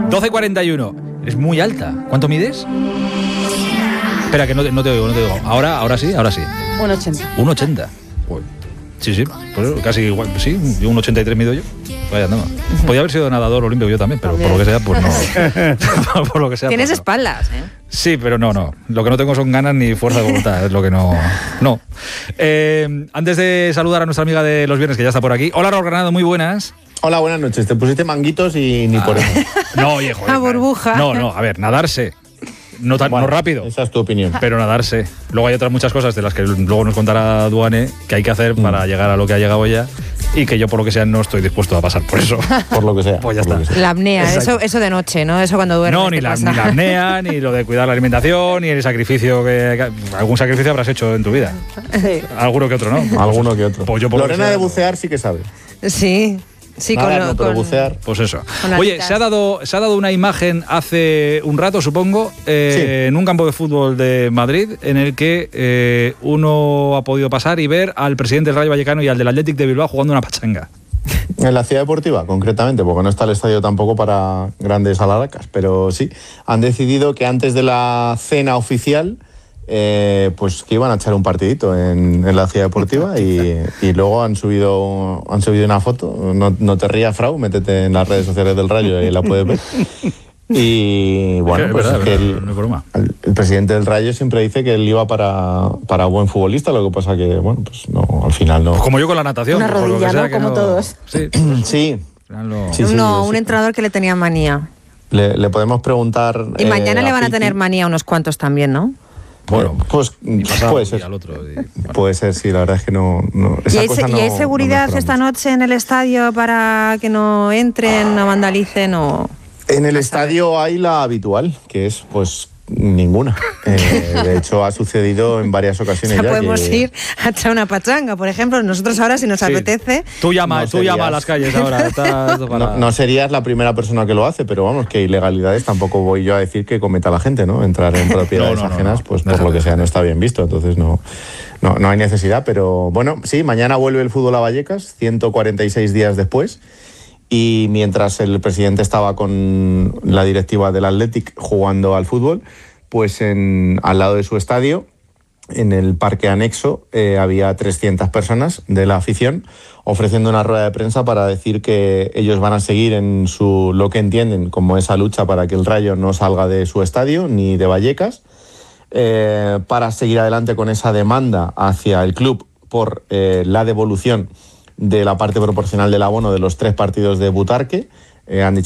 12:41. Es muy alta. ¿Cuánto mides? Espera, que no te oigo. Ahora sí. 1,80. 1,80. Sí, pues casi igual. Sí, yo 1,83 mido yo. Vaya, no. Podría haber sido nadador olímpico yo también, pero por lo que sea, pues no. Por lo que sea. Tienes pues no. espaldas, ¿eh? Sí, pero no. Lo que no tengo son ganas ni fuerza de voluntad, es lo que no. Antes de saludar a nuestra amiga de los viernes, que ya está por aquí. Hola, Raúl Granado, muy buenas. Hola, buenas noches. Te pusiste manguitos y ni por eso. No, oye, joder. La burbuja. No, a ver, nadarse. No rápido. Esa es tu opinión. Pero nadarse. Luego hay otras muchas cosas de las que luego nos contará Duane que hay que hacer para llegar a lo que ha llegado ella y que yo por lo que sea no estoy dispuesto a pasar por eso. Por lo que sea. Pues ya está. La apnea, eso de noche, ¿no? Eso cuando duermes. No, ni la apnea, ni lo de cuidar la alimentación, ni el sacrificio algún sacrificio habrás hecho en tu vida. Alguno que otro, ¿no? Alguno que otro. Pues yo por Lorena de bucear sí que sabe. Sí. Sí, nada, pero bucear. Pues eso. Oye, se ha dado una imagen hace un rato, supongo, en un campo de fútbol de Madrid, en el que uno ha podido pasar y ver al presidente del Rayo Vallecano y al del Athletic de Bilbao jugando una pachanga. En la ciudad deportiva, concretamente, porque no está el estadio tampoco para grandes alaracas, pero sí, han decidido que antes de la cena oficial pues que iban a echar un partidito en la ciudad deportiva y luego han subido una foto. No te rías, Frau, métete en las redes sociales del Rayo y la puedes ver. Y bueno, pues es que el presidente del Rayo siempre dice que él iba para buen futbolista, lo que pasa que, bueno, pues no, al final no. Pues como yo con la natación. Una rodilla, ¿no? Como todos. Sí. Un entrenador que le tenía manía. Le podemos preguntar. Y mañana le van a tener manía unos cuantos también, ¿no? Bueno, pues puede ser. Puede ser, sí, la verdad es que no ¿Y hay seguridad esta noche en el estadio para que no entren, no vandalicen o...? En el estadio hay la habitual, que es pues ninguna. De hecho, ha sucedido en varias ocasiones. O sea, podemos ir a echar una pachanga, por ejemplo. Nosotros ahora, si nos apetece... Tú llama a las calles ahora. No serías la primera persona que lo hace, pero vamos, que ilegalidades tampoco voy yo a decir que cometa la gente, ¿no? Entrar en propiedades ajenas, pues por lo que sea, no está bien visto. Entonces no hay necesidad, pero bueno, sí, mañana vuelve el fútbol a Vallecas, 146 días después. Y mientras el presidente estaba con la directiva del Athletic jugando al fútbol, pues al lado de su estadio, en el parque anexo, había 300 personas de la afición ofreciendo una rueda de prensa para decir que ellos van a seguir en lo que entienden como esa lucha para que el Rayo no salga de su estadio ni de Vallecas, para seguir adelante con esa demanda hacia el club por la devolución de la parte proporcional del abono de los 3 partidos de Butarque. Han dicho